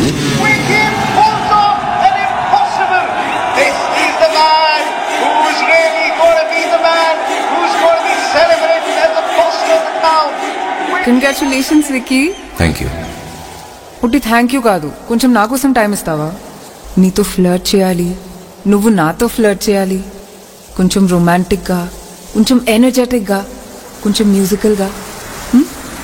With him also an impossible. This is the man who's really going to be the man who's going to be celebrated as the boss of the town. Congratulations Vicky. Thank you. పుట్టి thank you కాదు, కొంచెం నా కోసం time ఇస్తావా? నీతో flirt చేయాలి, నువ్వు నాతో ఫ్లర్ట్ చేయాలి. కొంచెం రొమాంటిక్గా, కొంచెం ఎనర్జెటిక్గా, కొంచెం మ్యూజికల్గా.